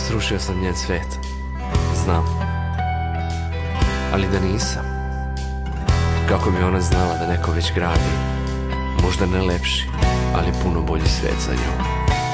Srušio sam njen svet, znam. Ali da nisam, kako bi ona znala da neko već gradi, možda ne lepši, ali puno bolji svet za nju.